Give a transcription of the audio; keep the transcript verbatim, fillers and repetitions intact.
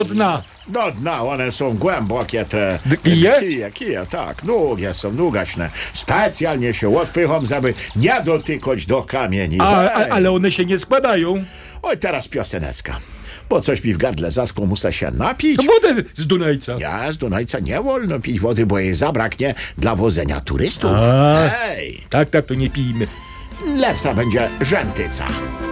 dna. Do dna, one są głębokie te D- kije? kije, kije, tak, długie są, długaśne. Specjalnie się odpycham, żeby nie dotykać do kamieni. A, a, Hej. ale one się nie składają. Oj, teraz piosenecka. Bo coś mi w gardle zaschło, muszę się napić. To wodę z Dunajca. Ja z Dunajca nie wolno pić wody, bo jej zabraknie dla wozenia turystów. A. Hej, Tak, tak, to nie pijmy. lepsza będzie rzętyca.